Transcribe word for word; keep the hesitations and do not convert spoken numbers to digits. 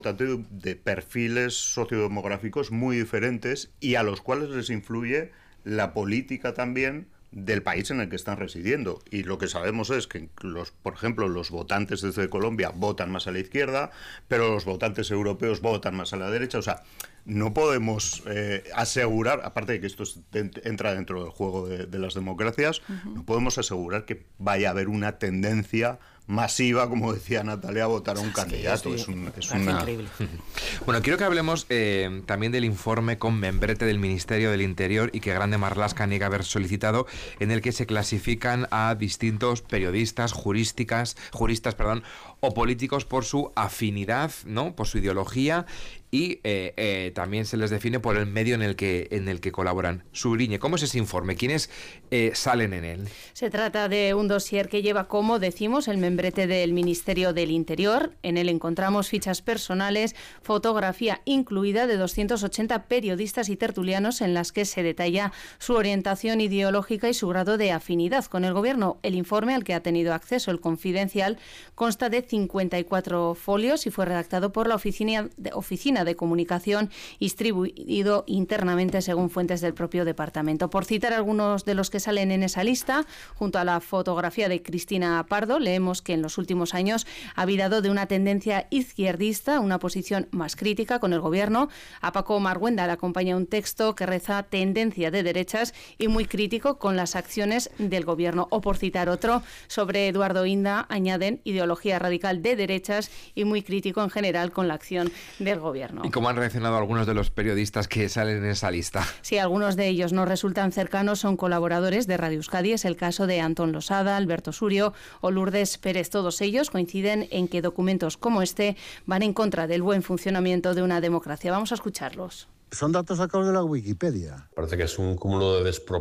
de perfiles sociodemográficos muy diferentes y a los cuales les influye la política también del país en el que están residiendo. Y lo que sabemos es que, los, por ejemplo, los votantes desde Colombia votan más a la izquierda, pero los votantes europeos votan más a la derecha. O sea, no podemos eh, asegurar, aparte de que esto es, entra dentro del juego de, de las democracias, uh-huh. no podemos asegurar que vaya a haber una tendencia masiva, como decía Natalia, a votar a un es candidato. Es, un, es una... increíble. Bueno, quiero que hablemos eh, también del informe con membrete del Ministerio del Interior y que Grande Marlaska niega haber solicitado, en el que se clasifican a distintos periodistas, jurísticas, juristas, perdón, o políticos por su afinidad, ¿no? Por su ideología, y eh, eh, también se les define por el medio en el que en el que colaboran. Subriñe, ¿cómo es ese informe? ¿Quiénes eh, salen en él? Se trata de un dossier que lleva, como decimos, el membrete del Ministerio del Interior. En él encontramos fichas personales, fotografía incluida de doscientos ochenta periodistas y tertulianos en las que se detalla su orientación ideológica y su grado de afinidad con el Gobierno. El informe, al que ha tenido acceso el Confidencial, consta de cincuenta y cuatro folios y fue redactado por la Oficina de, Oficina de Comunicación y distribuido internamente según fuentes del propio departamento. Por citar algunos de los que salen en esa lista, junto a la fotografía de Cristina Pardo, leemos que en los últimos años ha virado de una tendencia izquierdista a una posición más crítica con el Gobierno. A Paco Marguenda le acompaña un texto que reza tendencia de derechas y muy crítico con las acciones del Gobierno. O por citar otro, sobre Eduardo Inda, añaden ideología radical de derechas y muy crítico en general con la acción del Gobierno. ¿Y cómo han reaccionado algunos de los periodistas que salen en esa lista? Sí, algunos de ellos nos resultan cercanos, son colaboradores de Radio Euskadi. Es el caso de Antón Losada, Alberto Surio o Lourdes Pérez. Todos ellos coinciden en que documentos como este van en contra del buen funcionamiento de una democracia. Vamos a escucharlos. Son datos sacados de la Wikipedia. Parece que es un cúmulo de despropósitos